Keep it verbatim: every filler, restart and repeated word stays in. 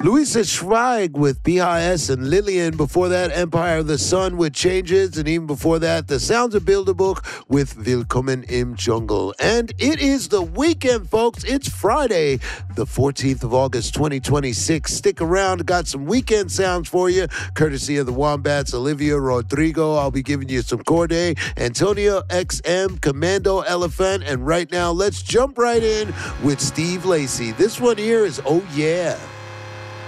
Louisa Schweig with B I S and Lillian. Before that, Empire of the Sun with Changes. And even before that, The Sounds of Bilderbuch with Willkommen im Dschungel. And it is the weekend, folks. It's Friday, the fourteenth of August, twenty twenty-six. Stick around. Got some weekend sounds for you, courtesy of the Wombats, Olivia Rodrigo. I'll be giving you some Corday, Antonio X M, Commando Elephant. And right now, let's jump right in with Steve Lacy. This one here is Oh Yeah.